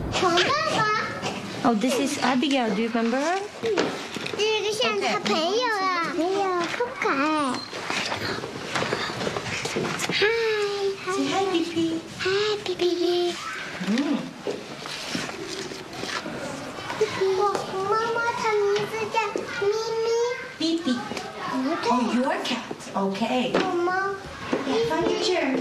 熊爸爸。 Oh, this is Abigail. Do you remember her? 这个像他朋友啊，朋友不改。嗨 Say hi, Pipi. 嗨，Pipi。我妈妈她名字叫咪咪。 Pipi. Oh, your cat. Okay. 妈妈。 Yeah, find your chair.